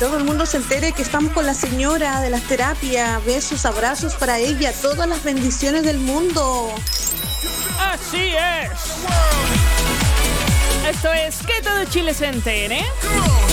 todo el mundo se entere que estamos con la señora de las terapias. Besos, abrazos para ella, todas las bendiciones del mundo. Así es. Esto es que todo Chile se entere.